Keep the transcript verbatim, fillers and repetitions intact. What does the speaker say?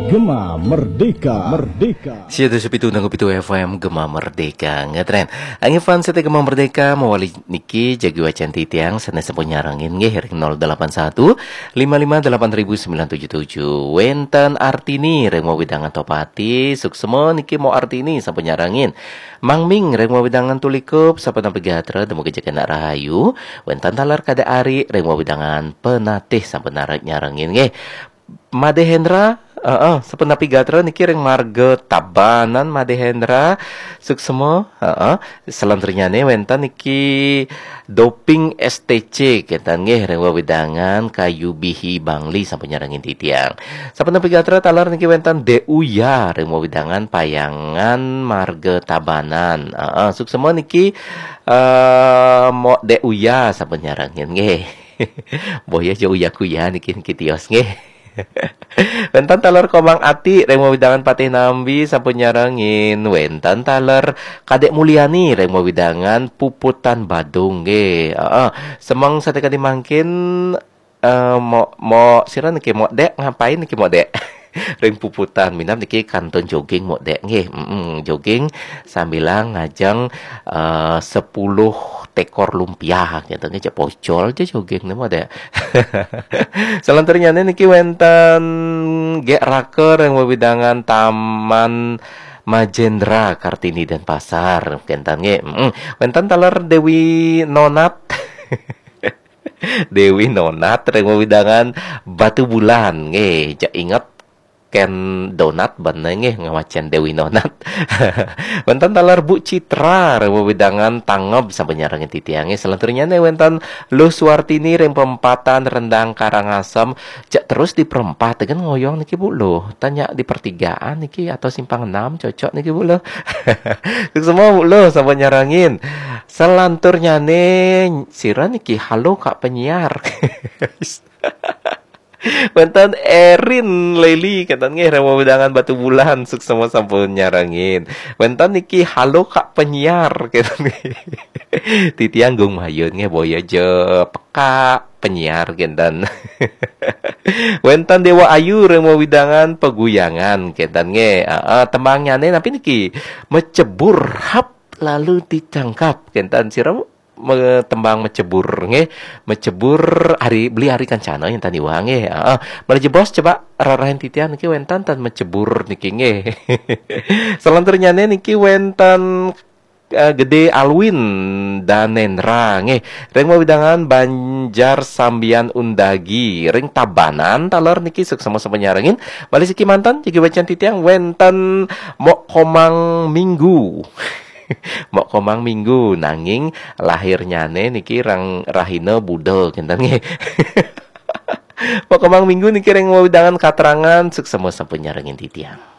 Gema Merdeka, Merdeka. Siapa sepitu nanggu pitu F M Gema Merdeka ngetren. Angin fans sete Gema Merdeka mewali niki jagi wacan titiang sana sepon nyarangin nge ring nol delapan satu lima lima delapan ribu sembilan tujuh tujuh. Wenten Artini reng mau widangan topati suksemo niki mau Artini sampun nyarangin. Mang Ming reng mau widangan tulikup sampun nampi gatra demu kejakan rahayu. Wenten talar kada ari reng mau widangan penatih sampun nyarangin nge. Made Hendra Uh, uh, sepenapi gatra niki reng marga tabanan Made Hendra suksemo heeh uh, selanternya nih wentan niki doping S T C kentan nggih reng wewidangan kayu bihi Bangli sampai nyarangin titiang sepenapi gatra talar niki wentan Deuya reng wewidangan payangan marga tabanan heeh uh, uh, suksemo niki uh, mo Deuya sampai nyarangin nggih boya jo uya kuya niki niki tios nggih. Wentan talar Komang Ati reng widangan Patih Nambi sampun nyarangin. Wentan talar Kadek Mulyani reng widangan Puputan Badung nggih. Heeh. Semang sateka dimangkin uh, mo mo sira niki mo dek ngapain niki mo dek? Ring puputan minam niki kanton jogging mo dek nggih. Mm, jogging sambil ngajang uh, sepuluh tekor lumpia gitu nih cek pocol aja jogging nih mo dek. Selanjutnya niki wenten G Raker yang wewidangan Taman Majendra Kartini dan Pasar kentan nggih. Mm, wenten talar Dewi Nonat. Dewi Nonat yang wewidangan Batu Bulan nggih. Jak ingat Ken donat banenge ngawacen Dewi Nonat. Wentan talar Bu Citra wewidangan tanggap sampai nyarangin titiange. Selanjutnya nih wentan Lu Suwartini reng perempatan Rendang Karangasem. Jak terus di perempat kan ngoyong niki Bu lo. Tanya di pertigaan niki atau simpang enam cocok niki Bu lo. Semua Bu lo sampai nyarangin. Selanjutnya nih sira niki halo Kak penyiar. Wentan Erin Leli katanya reng wewidangan Batu Bulan suksema sampun nyarangin. Wentan niki halo Kak penyiar katanya. Titiang gung mayun nge boya je peka penyiar kentan. Wentan Dewa Ayu reng wewidangan Peguyangan kentan nge. Uh, tembangnya nih tapi niki mecebur hap lalu ditangkap kentan siram tembang mecebur nge mecebur hari beli hari kancana yang tadi wang nge heeh beli bos coba rarahin titian niki wentan tan mecebur niki nge. Selanjutnya niki wentan uh, Gede Alwin Danendra nge reng wewidangan Banjar Sambian Undagi ring Tabanan talar niki suksema sama nyarangin bali siki mantan jadi wacan titiang wentan Mok Komang Minggu. Mok Komang Minggu nanging lahirnya niki rang rahina budel kentan nge. Mok Komang Minggu niki reng wewidangan katerangan suksema sampun nyarangin titiang.